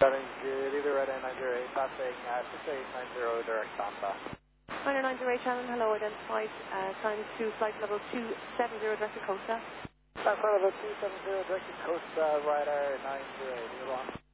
Good, either Red Air 908, passing 6890 direct Tampa. 908 Shannon, hello, identified, time to flight level 270 direct to Costa. Flight level 270 direct to Costa, Red Air 908, you're on.